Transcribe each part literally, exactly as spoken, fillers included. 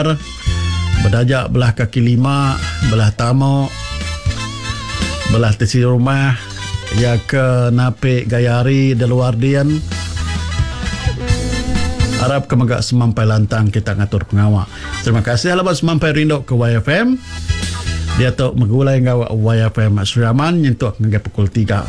Bandar, berdajak belah kaki lima, belah tamu, belah tesi rumah, ya ke Napik Gayari Deluardian. Harap kemagak semampai lantang kita ngatur pengawak. Terima kasih alabat semampai rindu ke Y F M. Dia tu megulai ngawak Y F M Suriaman nyentuh ngagai pukul tiga.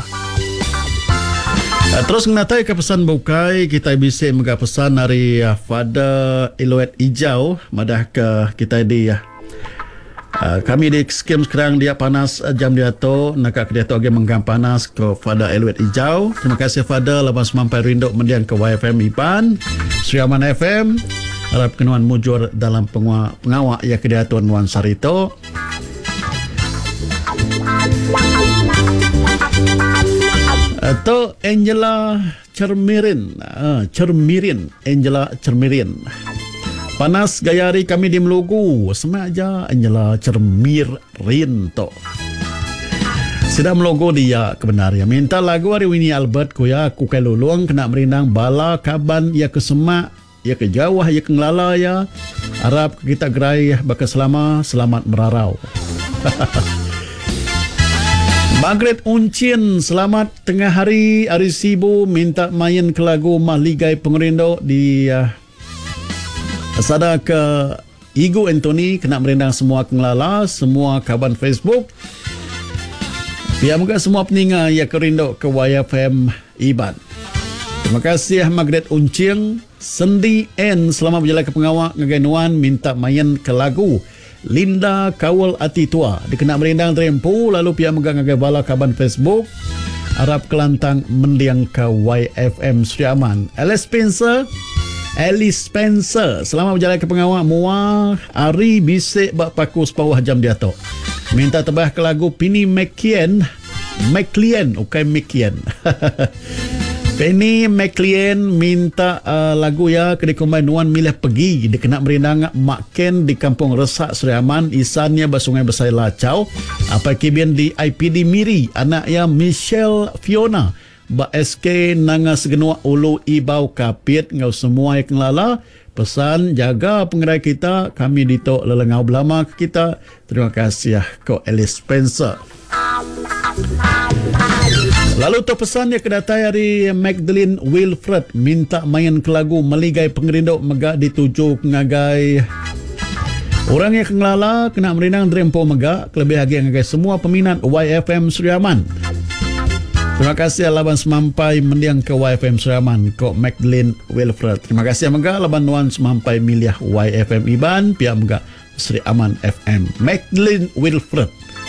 Terus ngatai ke pesan bukai, kita bisa mega pesan dari uh, Fada Iluet Hijau madah ke kita di uh, kami di skim sekarang dia panas uh, jam dia tu nak dia tu lagi menggam panas ke Fada Iluet Hijau. Terima kasih Fada lepas mampai rindu mendiang ke Y F M Iban Suriaman F M. Harap kenuan mujur dalam pengawak, pengawak ya kediatuan Wan Sarito. Atau Angela Cermirin, uh, Cermirin, Angela Cermirin. Panas Gayari kami di Melugu, sama aja Angela Cermirin to. Sudah Melugu dia kebenarnya. Minta lagu hari Winnie Albert ku ya, ku ke luluang kena merindang bala kaban ya ke semak, ya ke jauh ya ke ngelala ya. Harap kita gerai baka selama selamat merarau. Margaret Uncin, selamat tengah hari, hari sibu, minta main ke lagu Mahligai Pengerindo di uh, sada ke Igu Anthony, kena merendang semua kengelala, semua kawan Facebook. Biar moga semua peninga ya kerindo ke Y F M Iban. Terima kasih Margaret Uncin. Sendi N, selamat berjalan ke pengawak ngagainuan, minta main ke lagu Linda Kawal Ati Tua dikena merindang terempu lalu pihak megang agai bala kaban Facebook. Harap kelantang mendiang ke Y F M Suriaman. Alice Spencer Alice Spencer selamat berjalan ke pengawak muah Ari bisik bak paku sepawah jam dia tu. Minta tebah ke lagu Penny McKean McLean okay McKean Penny McLean minta uh, lagu ya kedai kombai Nuan milih pergi dia kena merindang Mak Ken di Kampung Resak Suriaman isannya Basungai Besar Lacau apa kibian di I P D Miri anak ya Michelle Fiona ba S K nanga segenua ulu ibau kapit ngau semua yang lala pesan jaga pengerai kita kami ditok lelengau belama kita. Terima kasih ya ko Alice Spencer. Lalu tu pesan dia kedatai dari Magdalene Wilfred minta main ke lagu Meligai Pengerindo mega dituju ngagai orang yang kengelala kena merindang drempo mega kelebih lagi ngagai semua peminat Y F M Suriaman. Terima kasih laban semampai mendiang ke Y F M Suriaman ko Magdalene Wilfred. Terima kasih mega laban nuan semampai miliah Y F M Iban pihak mega Suriaman F M Magdalene Wilfred.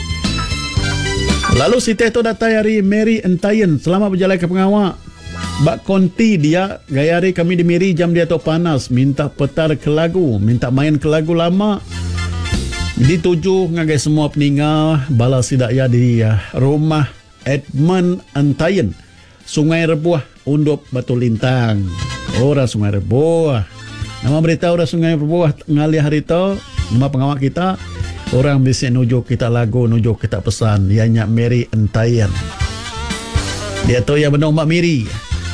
Lalu si Teto datai hari Mary Entayen selamat berjalan ke pengawak. Bak konti dia gayari kami di Miri jam dia tu panas minta petar ke lagu minta main ke lagu lama dituju ngagai semua peninggal bala sidak ya di uh, rumah Edmund Entayen Sungai Rebuah Undup Batu Lintang. Orang Sungai Rebuah nama berita orang Sungai Rebuah ngalih hari tu nama pengawak kita. Orang bisa nujuk kita lagu, nujuk kita pesan. Ianya Mary Entayen. Dia tu yang benar Mak Miri.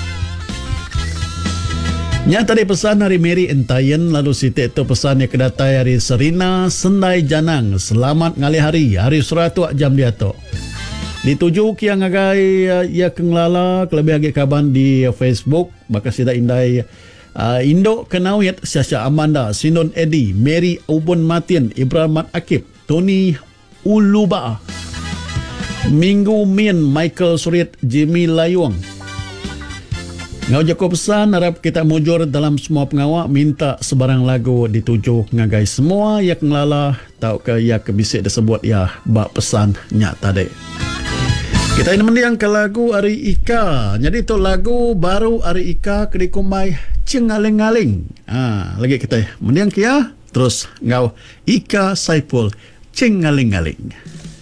Nya tadi pesan dari Mary Entayen. Lalu si tu pesan yang kedatai dari Serina Sendai Janang. Selamat ngali hari. Hari seratus jam dia tu. Dituju yang agai ya kengelala. Kelebih lagi kaban di Facebook. Bakal sida indai. Uh, Indo Kenawit Syasha Amanda Sinon Edi Mary Ubun Martin Ibrahim Mat Akib Tony Uluba Minggu Min Michael Surit Jimmy Layuang. Ngau jako pesan harap kita mujur dalam semua pengawak minta sebarang lagu dituju ngagai semua yak ngelala tau ke yak bisik disebut ya bak pesan nyak tadi. Kita ini mendiang ke lagu Ari Ika. Jadi itu lagu baru Ari Ika kedikumai Cengaling-ngaling. Ah, lagi kita mendiang kia terus ngau Ika Saipul Cengaling-ngaling.